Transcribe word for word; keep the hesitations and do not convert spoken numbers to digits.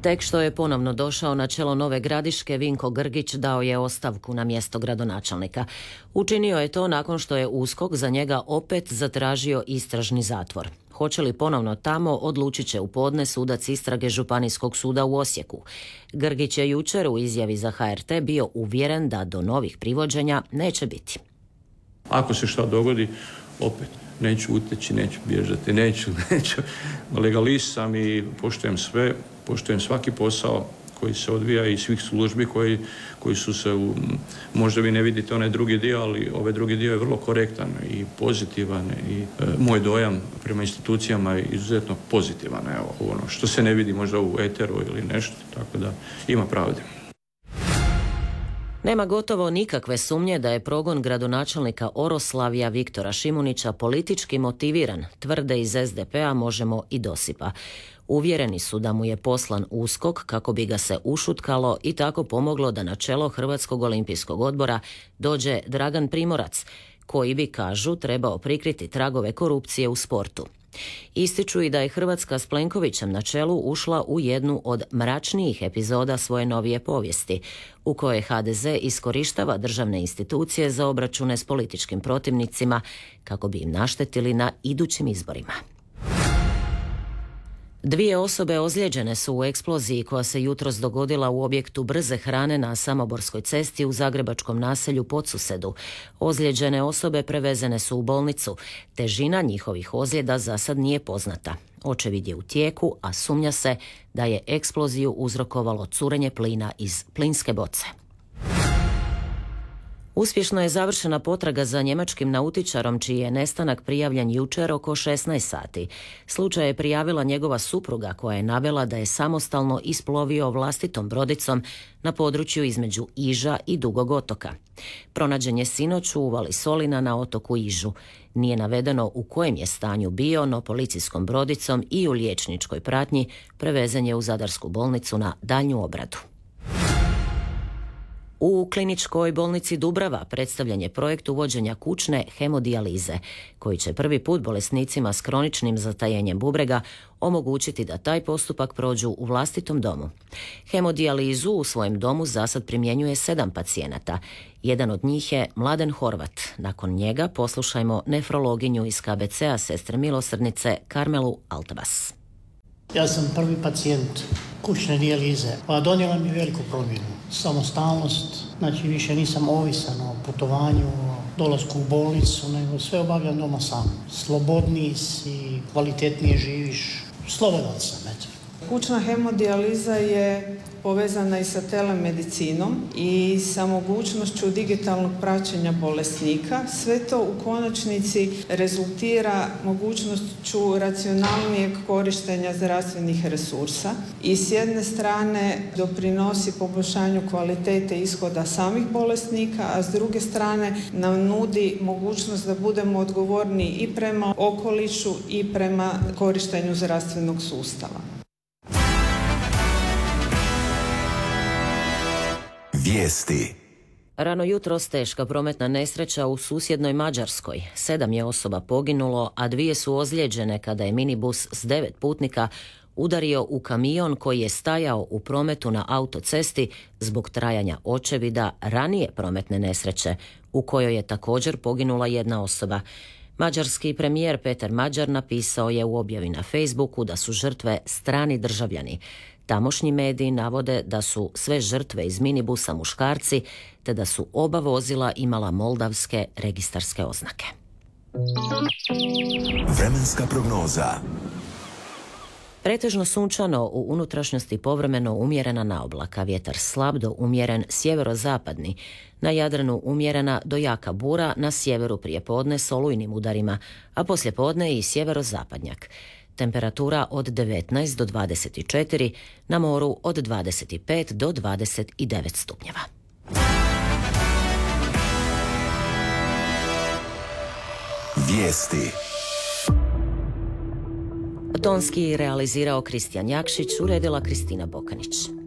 Tek što je ponovno došao na čelo Nove Gradiške, Vinko Grgić dao je ostavku na mjesto gradonačelnika. Učinio je to nakon što je USKOK za njega opet zatražio istražni zatvor. Hoće li ponovno tamo, odlučit će u podne sudac istrage Županijskog suda u Osijeku. Grgić je jučer u izjavi za H R T bio uvjeren da do novih privođenja neće biti. Ako se što dogodi, opet neću uteći, neću bježati, neću, neću. Legalist sam i poštujem sve, poštujem svaki posao koji se odvija i svih službi koji, koji su se, u, možda vi ne vidite onaj drugi dio, ali ovaj drugi dio je vrlo korektan i pozitivan i e, moj dojam prema institucijama je izuzetno pozitivan. Evo, ono što se ne vidi možda u eteru ili nešto, tako da ima pravde. Nema gotovo nikakve sumnje da je progon gradonačelnika Oroslavija Viktora Šimunića politički motiviran, tvrde iz S D P-a Možemo i Dosipa. Uvjereni su da mu je poslan USKOK kako bi ga se ušutkalo i tako pomoglo da na čelo Hrvatskog olimpijskog odbora dođe Dragan Primorac, koji bi, kažu, trebao prikriti tragove korupcije u sportu. Ističu i da je Hrvatska s Plenkovićem na čelu ušla u jednu od mračnijih epizoda svoje novije povijesti, u kojoj H D Z iskorištava državne institucije za obračune s političkim protivnicima kako bi im naštetili na idućim izborima. Dvije osobe ozlijeđene su u eksploziji koja se jutros dogodila u objektu brze hrane na Samoborskoj cesti u zagrebačkom naselju Podsusedu. Ozlijeđene osobe prevezene su u bolnicu. Težina njihovih ozljeda za sad nije poznata. Očevid je u tijeku, a sumnja se da je eksploziju uzrokovalo curenje plina iz plinske boce. Uspješno je završena potraga za njemačkim nautičarom čiji je nestanak prijavljen jučer oko šesnaest sati. Slučaj je prijavila njegova supruga koja je navela da je samostalno isplovio vlastitom brodicom na području između Iža i Dugog otoka. Pronađen je sinoć u uvali Solina na otoku Ižu. Nije navedeno u kojem je stanju bio, no policijskom brodicom i u liječničkoj pratnji prevezen je u Zadarsku bolnicu na daljnju obradu. U kliničkoj bolnici Dubrava predstavljen je projekt uvođenja kućne hemodijalize, koji će prvi put bolesnicima s kroničnim zatajenjem bubrega omogućiti da taj postupak prođu u vlastitom domu. Hemodijalizu u svojem domu zasad primjenjuje sedam pacijenata. Jedan od njih je Mladen Horvat. Nakon njega poslušajmo nefrologinju iz K B C-a Sestre milosrdnice Karmelu Altabas. Ja sam prvi pacijent kućne dijalize, pa donijela mi veliku promjenu. Samostalnost, znači više nisam ovisan o putovanju, o dolasku u bolnicu, nego sve obavljam doma sam. Slobodniji si, kvalitetnije živiš, slobodan sam, eto. Kućna hemodijaliza je povezana i sa telemedicinom i sa mogućnošću digitalnog praćenja bolesnika. Sve to u konačnici rezultira mogućnošću racionalnijeg korištenja zdravstvenih resursa i s jedne strane doprinosi poboljšanju kvalitete ishoda samih bolesnika, a s druge strane nam nudi mogućnost da budemo odgovorni i prema okolišu i prema korištenju zdravstvenog sustava. Vijesti. Rano jutros teška prometna nesreća u susjednoj Mađarskoj. Sedam je osoba poginulo, a dvije su ozlijeđene kada je minibus s devet putnika udario u kamion koji je stajao u prometu na autocesti zbog trajanja očevida ranije prometne nesreće, u kojoj je također poginula jedna osoba. Mađarski premijer Petar Mađar napisao je u objavi na Facebooku da su žrtve strani državljani. Tamošnji mediji navode da su sve žrtve iz minibusa muškarci, te da su oba vozila imala moldavske registarske oznake. Vremenska prognoza. Pretežno sunčano, u unutrašnjosti povremeno umjerena naoblaka, vjetar slab do umjeren sjeverozapadni, na Jadranu umjerena do jaka bura, na sjeveru prijepodne s olujnim udarima, a poslijepodne i sjeverozapadnjak. Temperatura od devetnaest do dvadeset četiri, na moru od dvadeset pet do dvadeset devet stupnjeva. Vijesti. Tonski realizirao Kristijan Jakšić, uredila Kristina Bokanić.